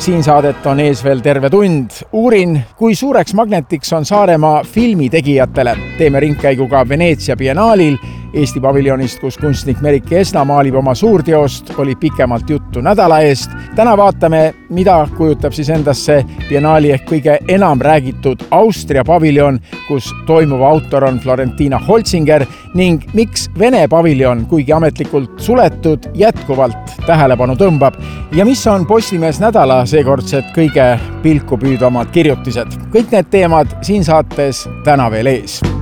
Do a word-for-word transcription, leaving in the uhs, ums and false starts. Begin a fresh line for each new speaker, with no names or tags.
siin saadet on ees veel terve tund. Uurin, kui suureks magnetiks on Saaremaa filmitegijatele. Teeme ringkäiguga Veneetsia biennaalil Eesti paviljonist, kus kunstnik Merike Esna maalib oma suurteost, oli pikemalt juttu nädala eest. Täna vaatame, mida kujutab siis endasse biennaali ehk kõige enam räägitud Austria paviljon, kus toimuva autor on Florentina Holzinger ning miks Vene paviljon, kuigi ametlikult suletud, jätkuvalt tähelepanu tõmbab ja mis on Postimees nädala seekordsed kõige pilku püüdvamad kirjutised. Kõik need teemad siin saates täna veel ees.